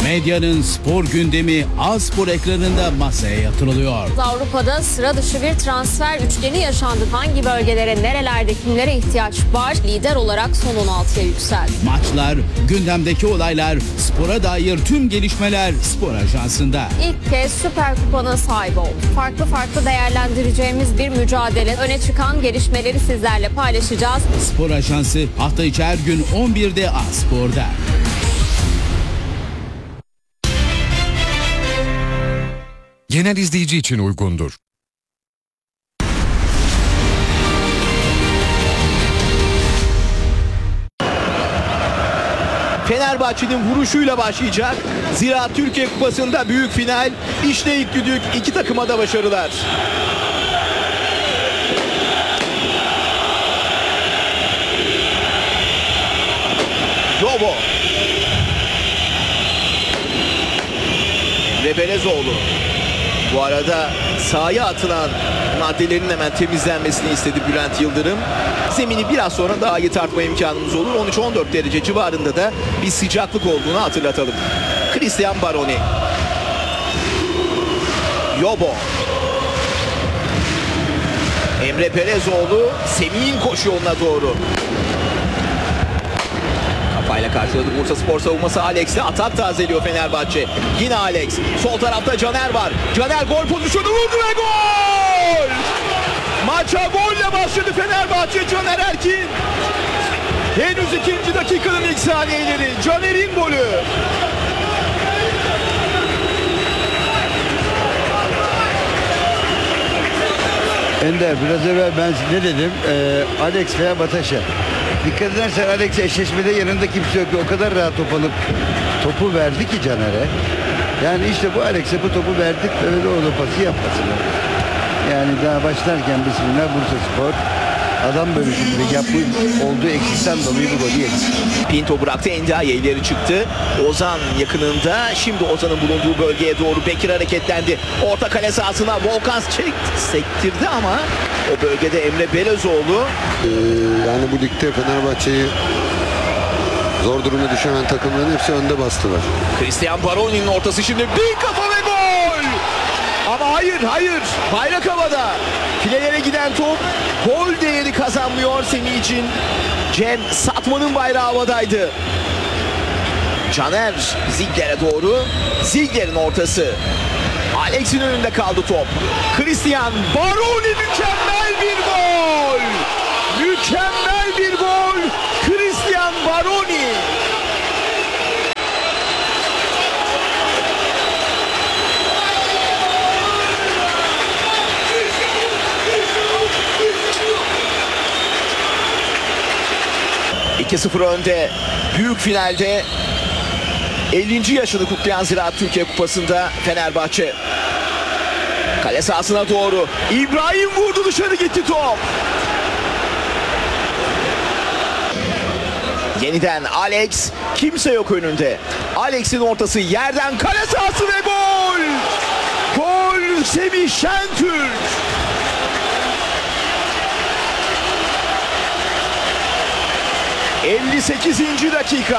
Medyanın spor gündemi A-Spor ekranında masaya yatırılıyor. Avrupa'da sıra dışı bir transfer üçgeni yaşandı. Hangi bölgelere, nerelerde, kimlere ihtiyaç var? Lider olarak son 16'ya yükseldi. Maçlar, gündemdeki olaylar, spora dair tüm gelişmeler Spor Ajansı'nda. İlk kez Süper Kupa'nın sahibi oldu. Farklı değerlendireceğimiz bir mücadele. Öne çıkan gelişmeleri sizlerle paylaşacağız. Spor Ajansı hafta içi her gün 11'de A-Spor'da. Genel izleyici için uygundur. Fenerbahçe'nin vuruşuyla başlayacak. Zira Türkiye Kupası'nda büyük final. İşte ilk düdük, iki takıma da başarılar. Yobo. Emre Belezoğlu. Bu arada sahaya atılan maddelerin hemen temizlenmesini istedi Bülent Yıldırım. Zemini biraz sonra daha iyi tartma imkanımız olur. 13-14 derece civarında da bir sıcaklık olduğunu hatırlatalım. Cristian Baroni. Yobo. Emre Belezoğlu Semih'in koşu yoluna doğru. Kafayla karşıladı Bursaspor savunması. Alex'le atak tazeliyor Fenerbahçe. Yine Alex. Sol tarafta Caner var. Caner gol pozisyonu vurdu ve gol! Maça golle başladı Fenerbahçe. Caner Erkin. Henüz 2. dakikanın ilk saniyeleri. Caner'in golü. Ender, biraz evvel ben ne dedim? Alex veya Bataşa. Dikkat edersen Alex eşleşmede yanında kimse yok. O kadar rahat alıp topu verdi ki Caner'e. Yani işte bu Alex'e bu topu verdik öyle o pası yapmasın. Yani daha başlarken bismillah Bursaspor adam bölüşümünde yapmış olduğu eksikten dolayı bu golü yedi. Pinto bıraktı, Endiaye ileri çıktı. Ozan yakınında. Şimdi Ozan'ın bulunduğu bölgeye doğru Bekir hareketlendi. Orta kale sahasına Volkan sektirdi ama o bölgede Emre Belezoğlu. Yani bu ligde Fenerbahçe'yi zor duruma düşen takımların hepsi önde bastılar. Cristian Baroni'nin ortası şimdi bir kafa ve gol! Ama hayır. Bayrak havada. Filelere giden top gol değeri kazanmıyor Semih için. Cem Satman'ın bayrağı havadaydı. Caner Ziegler'e doğru. Ziegler'in ortası. Alex'in önünde kaldı top. Cristian Baroni mükemmel bir gol! Mükemmel bir gol! Cristian Baroni! ...2-0 önde. Büyük finalde 50. yaşını kutlayan Ziraat Türkiye Kupası'nda Fenerbahçe. Kale sahasına doğru. İbrahim vurdu, dışarı gitti top. Yeniden Alex. Kimse yok önünde. Alex'in ortası yerden kale sahası ve gol! Gol Semih Şentürk. ...58. dakika.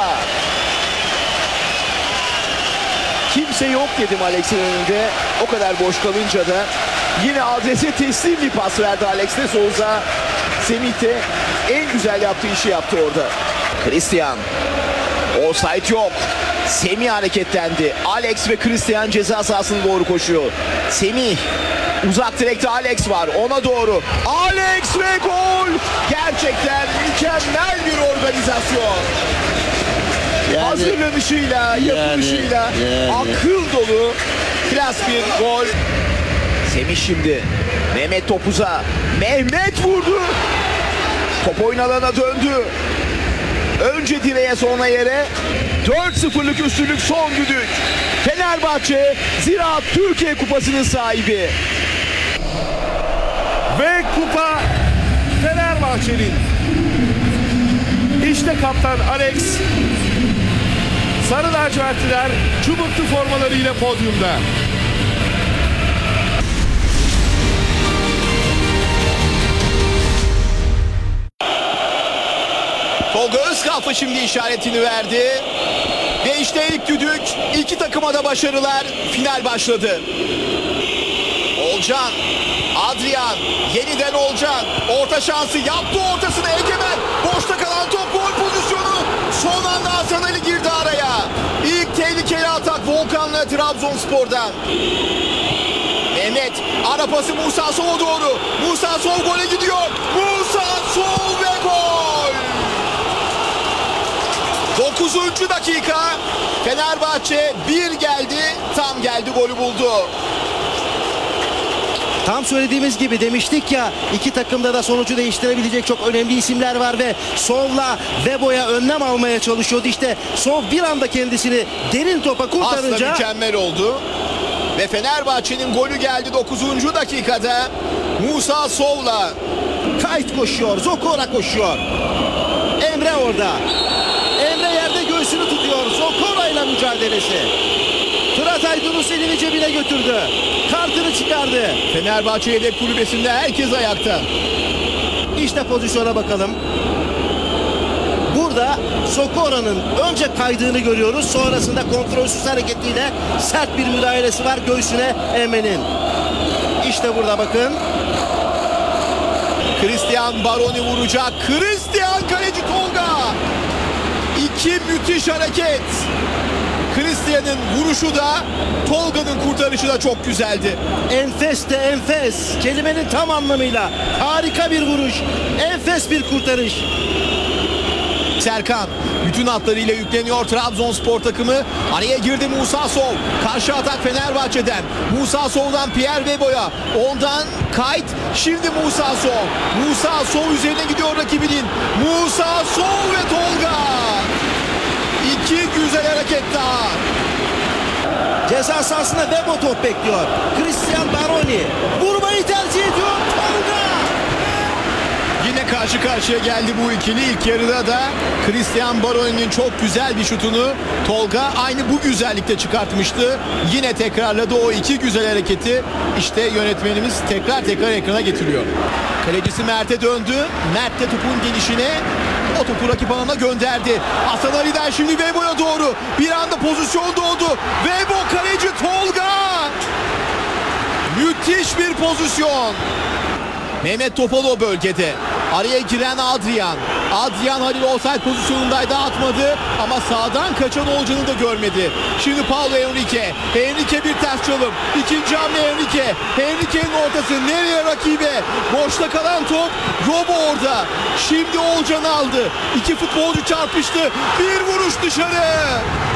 Kimse yok dedim Alex'in önünde. O kadar boş kalınca da yine adrese teslim bir pas verdi Alex de Souza. Semih de en güzel yaptığı işi yaptı orada. Cristian. Offside yok. Semih hareketlendi. Alex ve Cristian ceza sahasına doğru koşuyor. Semih. Uzak direkte Alex var. Ona doğru. Alex ve gol. Gerçekten mükemmel bir organizasyon. Hazırlanışıyla, yapılışıyla akıl dolu klas bir gol. Semih şimdi. Mehmet topuza. Mehmet vurdu. Top oyun alana döndü. Önce direğe sonra yere. 4-0'lık üstünlük son düdük. Fenerbahçe Ziraat Türkiye Kupası'nın sahibi. Ve kupa Fenerbahçe'nin. İşte kaptan Alex. Sarı lacivertliler çubuklu formalarıyla podyumda. Tolga Özkalfa şimdi işaretini verdi. Ve işte İşte ilk düdük. İki takıma da başarılar. Final başladı. Olcan, Adrian, yeniden Olcan. Orta şansı yaptı, ortasına Egemen. Boşta kalan top, gol pozisyonu. Son anda Hasan Ali girdi araya. İlk tehlikeli atak Volkan'la Trabzonspor'dan. Mehmet, ara pası Musa Sow'a doğru. Musa Sow gole gidiyor. Musa Sow ve gol. 9. dakika. Fenerbahçe 1 geldi. Tam geldi, golü buldu. Tam söylediğimiz gibi demiştik ya, iki takımda da sonucu değiştirebilecek çok önemli isimler var ve Sow'la Vebo'ya önlem almaya çalışıyordu. İşte Sow bir anda kendisini derin topa kurtarınca aslında mükemmel oldu. Ve Fenerbahçe'nin golü geldi 9. dakikada. Musa Sow'la. Kayt koşuyor, Zokora koşuyor. Emre orada. Emre yerde göğsünü tutuyor. Zokora ile mücadelesi. Fırat Aydın'ı elini cebine götürdü. Kartını çıkardı. Fenerbahçe yedek kulübesinde herkes ayakta. İşte pozisyona bakalım. Burada Sokora'nın önce kaydığını görüyoruz. Sonrasında kontrolsüz hareketiyle sert bir müdahalesi var göğsüne Emre'nin. İşte burada bakın. Christian Baroni vuracak. Christian, kaleci Tolga. İki müthiş hareket. Christian'ın vuruşu da Tolga'nın kurtarışı da çok güzeldi. Enfes de enfes. Kelimenin tam anlamıyla. Harika bir vuruş. Enfes bir kurtarış. Serkan bütün hatlarıyla yükleniyor Trabzonspor takımı. Araya girdi Musa Sow. Karşı atak Fenerbahçe'den. Musa Sow'dan Pierre Vebo'ya. Ondan Kayt. Şimdi Musa Sow. Musa Sow üzerine gidiyor rakibinin. Musa Sow ve Tolga. İki güzel hareket daha. Ceza sahasında Vebo top bekliyor. Christian Baroni vurmayı tercih ediyor. Tolga. Yine karşı karşıya geldi bu ikili. İlk yarıda da Christian Baroni'nin çok güzel bir şutunu Tolga aynı bu güzellikte çıkartmıştı. Yine tekrarladı o iki güzel hareketi. İşte yönetmenimiz tekrar ekrana getiriyor. Kalecisi Mert'e döndü. Mert de topun gelişine o topu rakip alana gönderdi. Hasan Ali'den şimdi Vebo'ya doğru. Bir anda pozisyon doğdu. Vebo, kaleci Tolga. Müthiş bir pozisyon. Mehmet Topal o bölgede. Araya giren Adrian. Adrian Halil offside pozisyonundaydı, atmadı ama sağdan kaçan Olcan'ı da görmedi. Şimdi Paulo Henrique. Henrique bir ters çalım. İkinci hamle Henrique. Henrique'nin ortası nereye rakibe? Boşta kalan top. Robo orada. Şimdi Olcan aldı. İki futbolcu çarpıştı. Bir vuruş dışarı.